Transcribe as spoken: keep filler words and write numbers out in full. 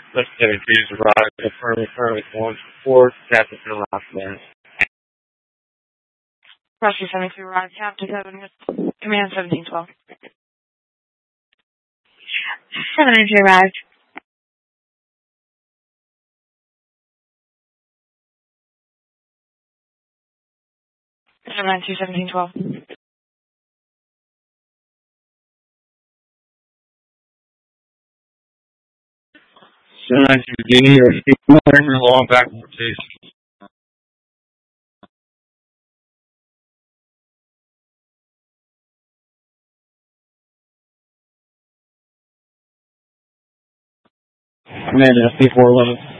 Let's get it. Please arrive at firmly, firmly one four, Captain to the last minute. Russia seventy-two arrived. Captain seven, Command seventeen twelve. seven energy arrived. seven nine two seventeen twelve. seven nine two D, or ignoring the long back rotation. Commander, S P four eleven.